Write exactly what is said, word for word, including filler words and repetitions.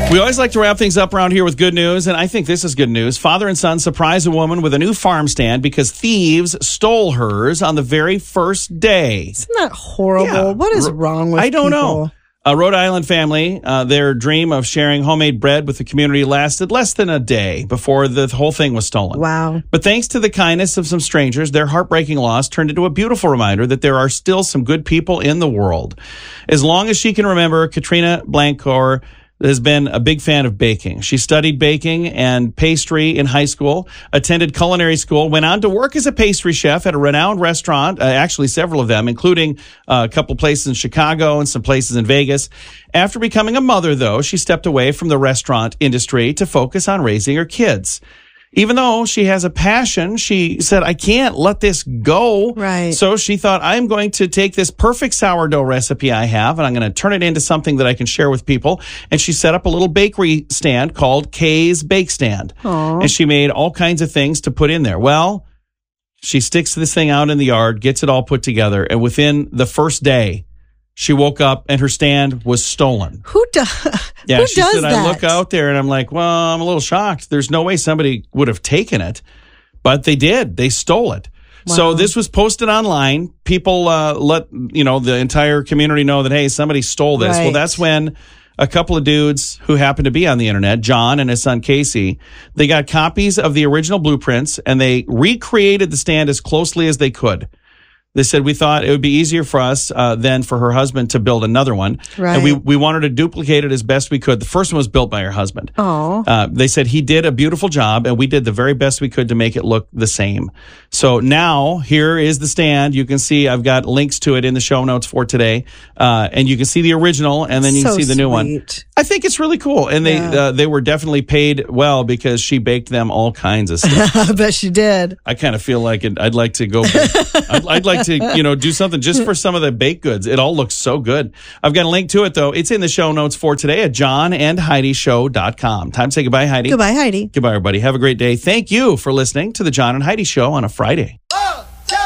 We always like to wrap things up around here with good news, and I think this is good news. Father and son surprise a woman with a new farm stand because thieves stole hers on the very first day. Isn't that horrible? Yeah. What is wrong with I don't people? know. A Rhode Island family, uh, their dream of sharing homemade bread with the community lasted less than a day before the whole thing was stolen. Wow. But thanks to the kindness of some strangers, their heartbreaking loss turned into a beautiful reminder that there are still some good people in the world. As long as she can remember, Katrina Blancor has been a big fan of baking. She studied baking and pastry in high school, attended culinary school, went on to work as a pastry chef at a renowned restaurant, uh, actually several of them, including uh, a couple places in Chicago and some places in Vegas. After becoming a mother, though, she stepped away from the restaurant industry to focus on raising her kids. Even though she has a passion, she said, I can't let this go. Right. So she thought, I'm going to take this perfect sourdough recipe I have, and I'm going to turn it into something that I can share with people. And she set up a little bakery stand called Kay's Bake Stand. Aww. And she made all kinds of things to put in there. Well, she sticks this thing out in the yard, gets it all put together, and within the first day, she woke up and her stand was stolen. Who, do, yeah, who she does said, that? I look out there and I'm like, well, I'm a little shocked. There's no way somebody would have taken it. But they did. They stole it. Wow. So this was posted online. People uh, let, you know, the entire community know that, hey, somebody stole this. Right. Well, that's when a couple of dudes who happened to be on the internet, John and his son Casey, they got copies of the original blueprints and they recreated the stand as closely as they could. They said, we thought it would be easier for us uh, than for her husband to build another one. Right. And we, we wanted to duplicate it as best we could. The first one was built by her husband. Oh. Uh, they said he did a beautiful job, and we did the very best we could to make it look the same. So now, here is the stand. You can see I've got links to it in the show notes for today. Uh, and you can see the original, and then you So can see the new one. sweet. I think it's really cool. And they Yeah. uh, they were definitely paid well because she baked them all kinds of stuff. I bet she did. I kind of feel like it, I'd like to go. I'd, I'd like to, you know, do something just for some of the baked goods. It all looks so good. I've got a link to it, though. It's in the show notes for today at john and heidi show dot com. Time to say goodbye, Heidi. Goodbye, Heidi. Goodbye, everybody. Have a great day. Thank you for listening to the John and Heidi Show on a Friday.